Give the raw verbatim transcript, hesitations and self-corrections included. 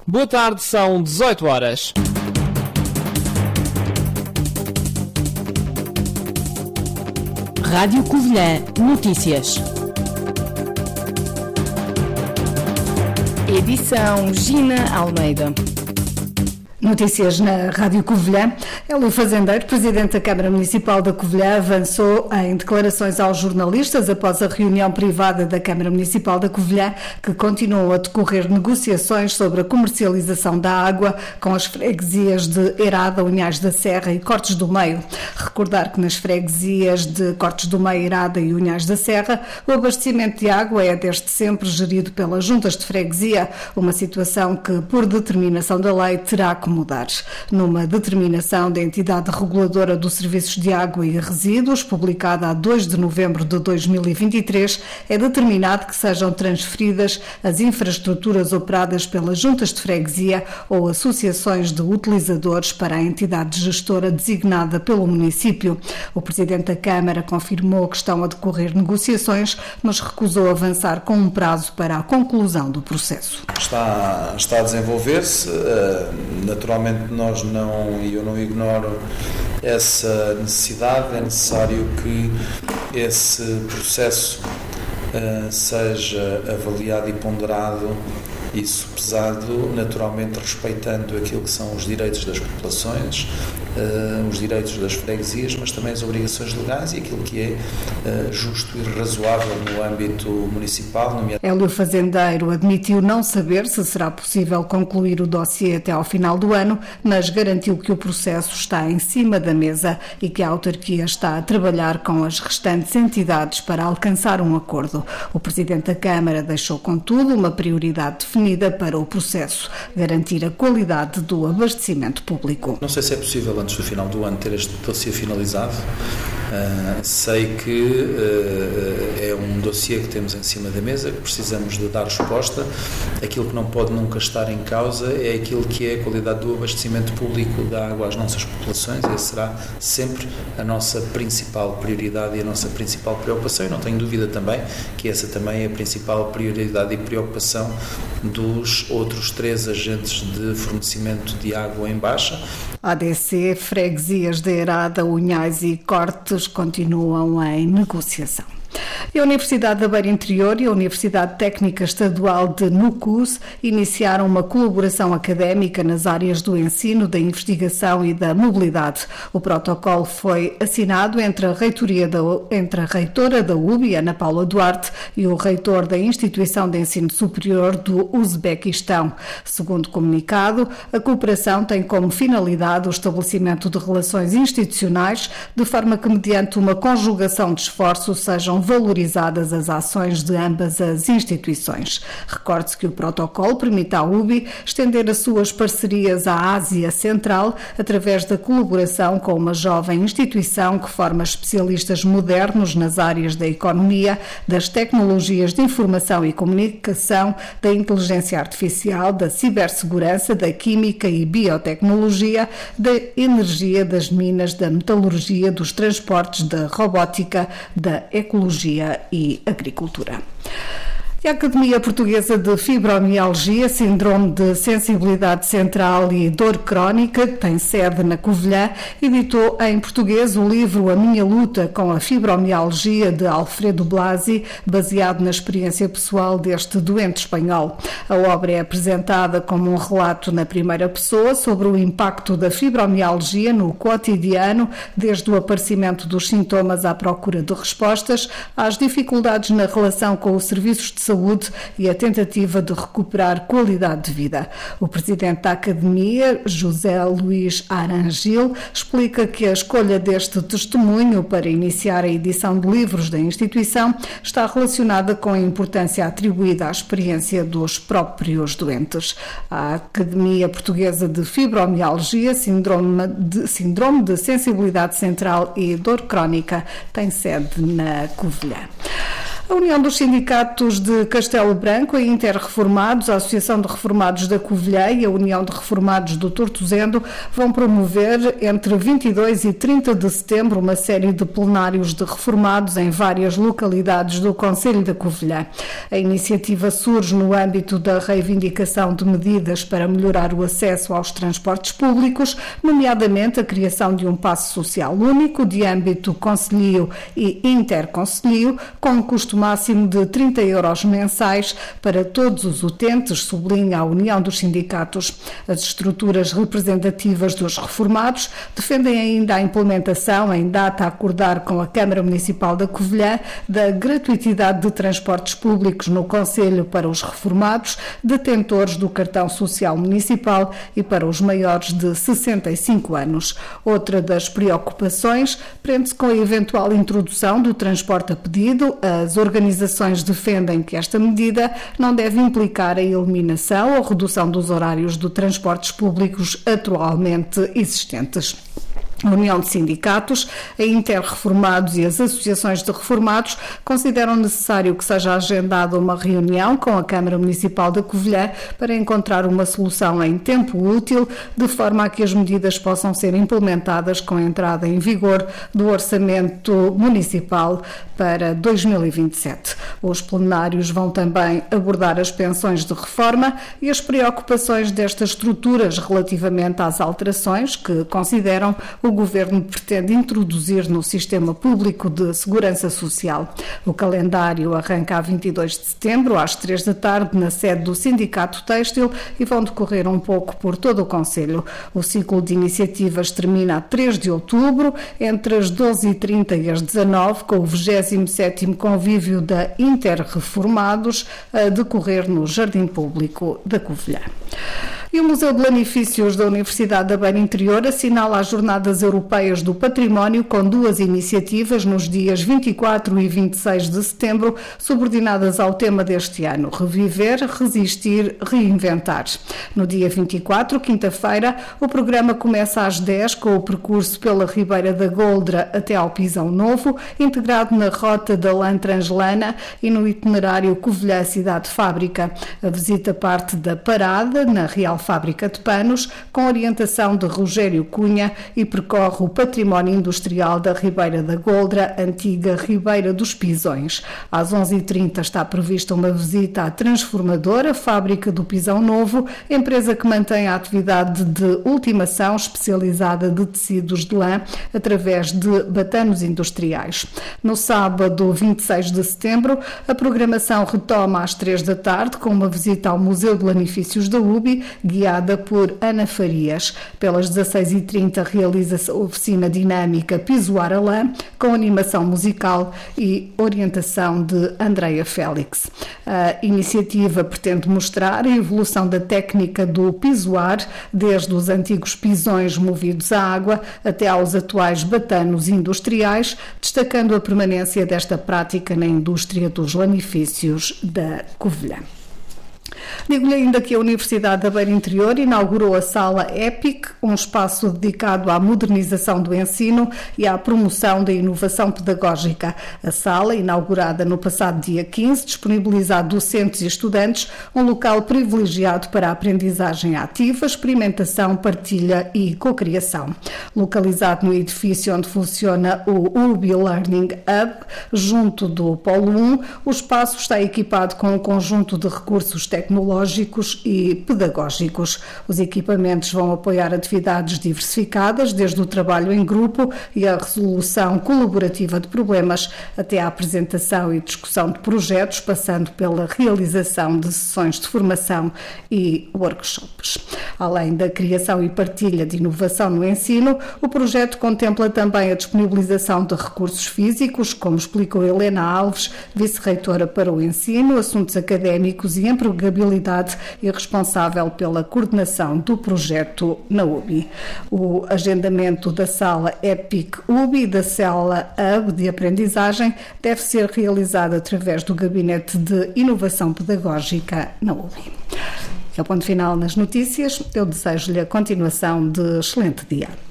Boa tarde, são dezoito horas. Rádio Covilhã Notícias. Edição Gina Almeida. Notícias na Rádio Covilhã. Hélio Fazendeiro, Presidente da Câmara Municipal da Covilhã, avançou em declarações aos jornalistas após a reunião privada da Câmara Municipal da Covilhã, que continuam a decorrer negociações sobre a comercialização da água com as freguesias de Eirada, Unhais da Serra e Cortes do Meio. Recordar que nas freguesias de Cortes do Meio, Eirada e Unhais da Serra, o abastecimento de água é desde sempre gerido pelas juntas de freguesia, uma situação que, por determinação da lei, terá que mudar. Numa determinação da entidade reguladora dos serviços de água e resíduos, publicada a dois de novembro de dois mil e vinte e três, é determinado que sejam transferidas as infraestruturas operadas pelas juntas de freguesia ou associações de utilizadores para a entidade gestora designada pelo município. O Presidente da Câmara confirmou que estão a decorrer negociações, mas recusou avançar com um prazo para a conclusão do processo. Está, está a desenvolver-se. Naturalmente nós não, e eu não ignoro essa necessidade, é necessário que esse processo uh, seja avaliado e ponderado e sopesado, naturalmente respeitando aquilo que são os direitos das populações, uh, os direitos das freguesias, mas também as obrigações legais e aquilo que é uh, justo e razoável no âmbito municipal. Nomeadamente... Hélio Fazendeiro admitiu não saber se será possível concluir o dossiê até ao final do ano, mas garantiu que o processo está em cima da mesa e que a autarquia está a trabalhar com as restantes entidades para alcançar um acordo. O Presidente da Câmara deixou, contudo, uma prioridade definida para o processo, garantir a qualidade do abastecimento público. Não sei se é possível antes do final do ano ter este dossiê finalizado. Uh, sei que uh, é um dossiê que temos em cima da mesa, que precisamos de dar resposta. Aquilo que não pode nunca estar em causa é aquilo que é a qualidade do abastecimento público da água às nossas populações. Essa será sempre a nossa principal prioridade e a nossa principal preocupação, e não tenho dúvida também que essa também é a principal prioridade e preocupação dos outros três agentes de fornecimento de água em baixa. A D C, freguesias de Eirada, Unhais e Cortes continuam em negociação. A Universidade da Beira Interior e a Universidade Técnica Estadual de Nucus iniciaram uma colaboração académica nas áreas do ensino, da investigação e da mobilidade. O protocolo foi assinado entre a, reitoria da, entre a reitora da U B I, Ana Paula Duarte, e o reitor da Instituição de Ensino Superior do Uzbequistão. Segundo o comunicado, a cooperação tem como finalidade o estabelecimento de relações institucionais, de forma que, mediante uma conjugação de esforços, sejam valorizadas as ações de ambas as instituições. Recorde-se que o protocolo permite à U B I estender as suas parcerias à Ásia Central através da colaboração com uma jovem instituição que forma especialistas modernos nas áreas da economia, das tecnologias de informação e comunicação, da inteligência artificial, da cibersegurança, da química e biotecnologia, da energia, das minas, da metalurgia, dos transportes, da robótica, da ecologia e agricultura. A Academia Portuguesa de Fibromialgia, Síndrome de Sensibilidade Central e Dor Crónica, que tem sede na Covilhã, editou em português o livro A Minha Luta com a Fibromialgia, de Alfredo Blasi, baseado na experiência pessoal deste doente espanhol. A obra é apresentada como um relato na primeira pessoa sobre o impacto da fibromialgia no cotidiano, desde o aparecimento dos sintomas à procura de respostas, às dificuldades na relação com os serviços de saúde e a tentativa de recuperar qualidade de vida. O presidente da Academia, José Luís Arangil, explica que a escolha deste testemunho para iniciar a edição de livros da instituição está relacionada com a importância atribuída à experiência dos próprios doentes. A Academia Portuguesa de Fibromialgia, Síndrome de, Síndrome de Sensibilidade Central e Dor Crónica, tem sede na Covilhã. A União dos Sindicatos de Castelo Branco, a Inter-Reformados, a Associação de Reformados da Covilhã e a União de Reformados do Tortozendo vão promover entre vinte e dois e trinta de setembro uma série de plenários de reformados em várias localidades do concelho da Covilhã. A iniciativa surge no âmbito da reivindicação de medidas para melhorar o acesso aos transportes públicos, nomeadamente a criação de um passe social único de âmbito concelhio e interconcelhio, com um custo máximo de trinta euros mensais para todos os utentes, sublinha a União dos Sindicatos. As estruturas representativas dos reformados defendem ainda a implementação, em data a acordar com a Câmara Municipal da Covilhã, da gratuitidade de transportes públicos no concelho para os reformados, detentores do cartão social municipal e para os maiores de sessenta e cinco anos. Outra das preocupações prende-se com a eventual introdução do transporte a pedido. As organizações defendem que esta medida não deve implicar a eliminação ou redução dos horários de transportes públicos atualmente existentes. A União de Sindicatos, a Inter-Reformados e as associações de reformados consideram necessário que seja agendada uma reunião com a Câmara Municipal da Covilhã para encontrar uma solução em tempo útil, de forma a que as medidas possam ser implementadas com a entrada em vigor do Orçamento Municipal para dois mil e vinte e sete. Os plenários vão também abordar as pensões de reforma e as preocupações destas estruturas relativamente às alterações que consideram o Governo pretende introduzir no Sistema Público de Segurança Social. O calendário arranca a vinte e dois de setembro, às três da tarde, na sede do Sindicato Têxtil, e vão decorrer um pouco por todo o concelho. O ciclo de iniciativas termina a três de outubro, entre as doze e trinta e as dezanove, com o vigésimo sétimo convívio da Inter-Reformados a decorrer no Jardim Público da Covilhã. E o Museu de Lanifícios da Universidade da Beira Interior assinala as Jornadas Europeias do Património com duas iniciativas nos dias vinte e quatro e vinte e seis de setembro, subordinadas ao tema deste ano: Reviver, Resistir, Reinventar. No dia vinte e quatro, quinta-feira, o programa começa às dez com o percurso pela Ribeira da Goldra até ao Pisão Novo, integrado na Rota da Lã Translana e no itinerário Covilhã Cidade Fábrica. A visita parte da parada na Real Fábrica de Panos, com orientação de Rogério Cunha, e percorre o património industrial da Ribeira da Goldra, antiga Ribeira dos Pisões. Às onze e trinta está prevista uma visita à transformadora Fábrica do Pisão Novo, empresa que mantém a atividade de ultimação especializada de tecidos de lã através de batanos industriais. No sábado, vinte e seis de setembro, a programação retoma às três da tarde com uma visita ao Museu de Lanifícios da U B I, guiada por Ana Farias. Pelas dezasseis e trinta realiza-se a oficina dinâmica Pisoar a Lã, com animação musical e orientação de Andreia Félix. A iniciativa pretende mostrar a evolução da técnica do pisoar, desde os antigos pisões movidos à água até aos atuais batanos industriais, destacando a permanência desta prática na indústria dos lanifícios da Covilhã. Digo-lhe ainda que a Universidade da Beira Interior inaugurou a Sala EPIC, um espaço dedicado à modernização do ensino e à promoção da inovação pedagógica. A sala, inaugurada no passado dia quinze, disponibiliza a docentes e estudantes um local privilegiado para a aprendizagem ativa, experimentação, partilha e cocriação. Localizado no edifício onde funciona o U B I Learning Hub, junto do Polo um, o espaço está equipado com um conjunto de recursos tecnológicos e pedagógicos. Os equipamentos vão apoiar atividades diversificadas, desde o trabalho em grupo e a resolução colaborativa de problemas, até a apresentação e discussão de projetos, passando pela realização de sessões de formação e workshops. Além da criação e partilha de inovação no ensino, o projeto contempla também a disponibilização de recursos físicos, como explicou Helena Alves, vice-reitora para o ensino, assuntos académicos e empregabilidade e responsável pela coordenação do projeto na U B I. O agendamento da sala EPIC U B I e da sala Hub de aprendizagem deve ser realizado através do Gabinete de Inovação Pedagógica na U B I. É o ponto final nas notícias. Eu desejo-lhe a continuação de excelente dia.